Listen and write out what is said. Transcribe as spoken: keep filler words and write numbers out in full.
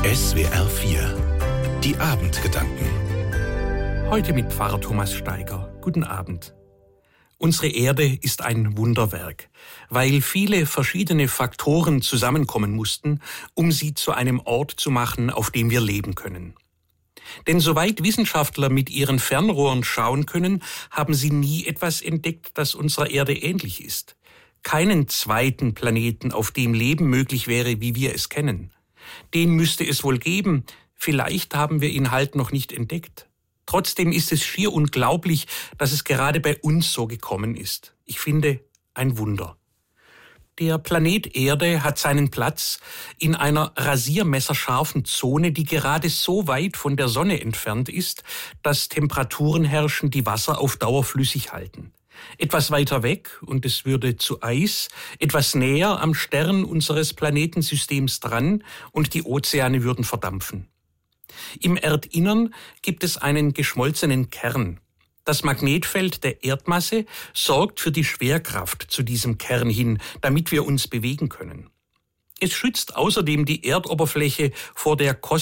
S W R vier. Die Abendgedanken. Heute mit Pfarrer Thomas Steiger. Guten Abend. Unsere Erde ist ein Wunderwerk, weil viele verschiedene Faktoren zusammenkommen mussten, um sie zu einem Ort zu machen, auf dem wir leben können. Denn soweit Wissenschaftler mit ihren Fernrohren schauen können, haben sie nie etwas entdeckt, das unserer Erde ähnlich ist. Keinen zweiten Planeten, auf dem Leben möglich wäre, wie wir es kennen. Den müsste es wohl geben, vielleicht haben wir ihn halt noch nicht entdeckt. Trotzdem ist es schier unglaublich, dass es gerade bei uns so gekommen ist. Ich finde, ein Wunder. Der Planet Erde hat seinen Platz in einer rasiermesserscharfen Zone, die gerade so weit von der Sonne entfernt ist, dass Temperaturen herrschen, die Wasser auf Dauer flüssig halten. Etwas weiter weg, und es würde zu Eis, etwas näher am Stern unseres Planetensystems dran, und die Ozeane würden verdampfen. Im Erdinnern gibt es einen geschmolzenen Kern. Das Magnetfeld der Erdmasse sorgt für die Schwerkraft zu diesem Kern hin, damit wir uns bewegen können. Es schützt außerdem die Erdoberfläche vor der kosmischen